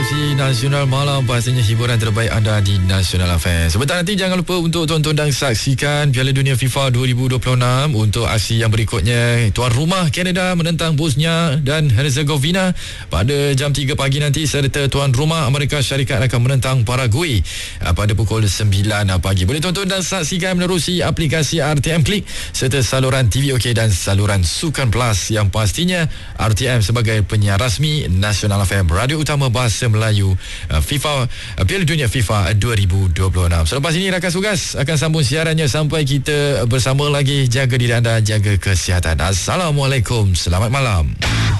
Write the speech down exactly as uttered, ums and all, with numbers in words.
Revolusi Nasional Malam, pastinya hiburan terbaik anda di Nasional F M. Sebentar nanti jangan lupa untuk tonton dan saksikan Piala Dunia FIFA dua ribu dua puluh enam. Untuk aksi yang berikutnya, tuan rumah Kanada menentang Bosnia dan Herzegovina pada jam tiga pagi nanti, serta tuan rumah Amerika Syarikat akan menentang Paraguay pada pukul sembilan pagi. Boleh tonton dan saksikan menerusi aplikasi R T M Click serta saluran T V OK dan saluran Sukan Plus, yang pastinya R T M sebagai penyiar rasmi Nasional F M, radio utama bahasa Melayu FIFA Piala Dunia FIFA dua ribu dua puluh enam. Selepas ini rakan tugas akan sambung siarannya sampai kita bersama lagi. Jaga diri anda, jaga kesihatan. Assalamualaikum, selamat malam.